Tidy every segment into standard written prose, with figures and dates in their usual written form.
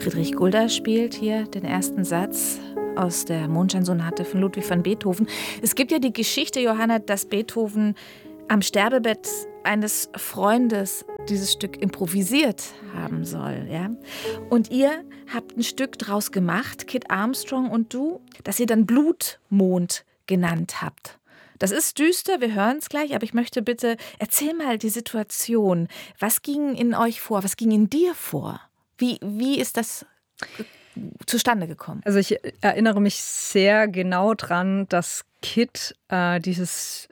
Friedrich Gulda spielt hier den ersten Satz aus der Mondscheinsonate von Ludwig van Beethoven. Es gibt ja die Geschichte, Johanna, dass Beethoven am Sterbebett eines Freundes dieses Stück improvisiert haben soll. Ja? Und ihr habt ein Stück draus gemacht, Kit Armstrong und du, das ihr dann Blutmond genannt habt. Das ist düster, wir hören es gleich, aber ich möchte bitte, erzähl mal die Situation. Was ging in euch vor? Was ging in dir vor? Wie ist das zustande gekommen? Also ich erinnere mich sehr genau dran, dass Kit das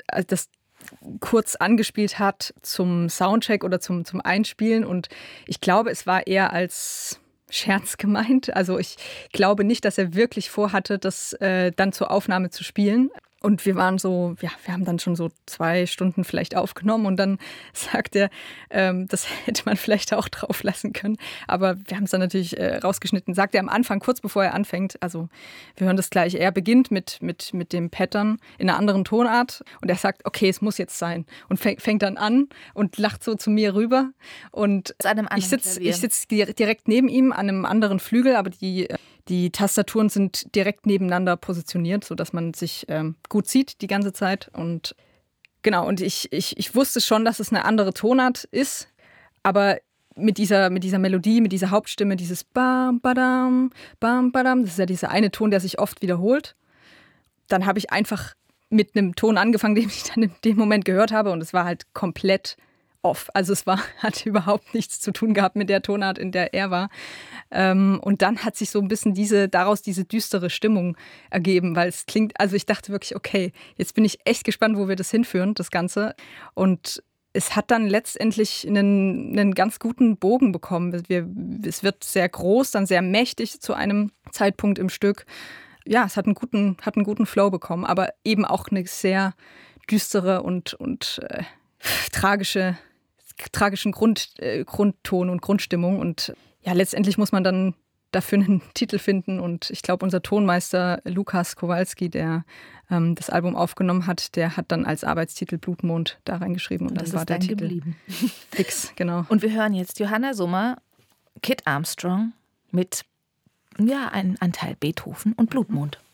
kurz angespielt hat zum Soundcheck oder zum Einspielen. Und ich glaube, es war eher als Scherz gemeint. Also ich glaube nicht, dass er wirklich vorhatte, das dann zur Aufnahme zu spielen. Und wir waren so, ja, wir haben dann schon so 2 Stunden vielleicht aufgenommen und dann sagt er, das hätte man vielleicht auch drauf lassen können. Aber wir haben es dann natürlich rausgeschnitten. Sagt er am Anfang, kurz bevor er anfängt, also wir hören das gleich, er beginnt mit dem Pattern in einer anderen Tonart und er sagt, okay, es muss jetzt sein. Und fängt dann an und lacht so zu mir rüber. Und ich sitz direkt neben ihm an einem anderen Flügel, aber die Tastaturen sind direkt nebeneinander positioniert, sodass man sich gut sieht die ganze Zeit. Und genau, und ich wusste schon, dass es eine andere Tonart ist, aber mit dieser Melodie, mit dieser Hauptstimme, dieses Bam, Badam, Bam, Badam, das ist ja dieser eine Ton, der sich oft wiederholt. Dann habe ich einfach mit einem Ton angefangen, den ich dann in dem Moment gehört habe und es war halt komplett off. Also es hat überhaupt nichts zu tun gehabt mit der Tonart, in der er war. Und dann hat sich so ein bisschen daraus diese düstere Stimmung ergeben, weil es klingt, also ich dachte wirklich, okay, jetzt bin ich echt gespannt, wo wir das hinführen, das Ganze. Und es hat dann letztendlich einen ganz guten Bogen bekommen. Es wird sehr groß, dann sehr mächtig zu einem Zeitpunkt im Stück. Ja, es hat einen guten Flow bekommen, aber eben auch eine sehr düstere und tragischen Grundton und Grundstimmung. Und ja, letztendlich muss man dann dafür einen Titel finden. Und ich glaube, unser Tonmeister Lukas Kowalski, der das Album aufgenommen hat, der hat dann als Arbeitstitel Blutmond da reingeschrieben. Und dann war der Titel geblieben. Fix, genau. Und wir hören jetzt Johanna Summer, Kit Armstrong mit einem Anteil Beethoven und Blutmond.